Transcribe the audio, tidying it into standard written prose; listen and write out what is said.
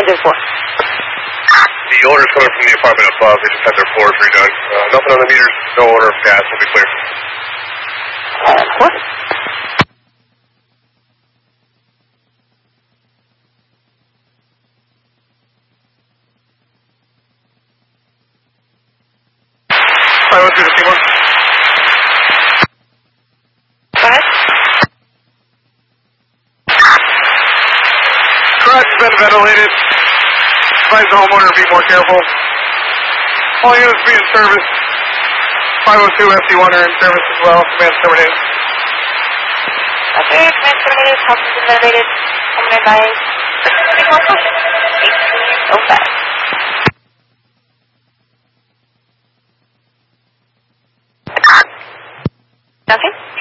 4. The orders coming from the apartment above, they just had their floors redone. Nothing on the meters, no order of gas, will be clear. 4. Garage has been ventilated. Advise the homeowner to be more careful. All units be in service. 502 FD1 are in service as well. Command terminated. Okay, command terminated. House has been ventilated. Homeowner advised. 1805. Okay.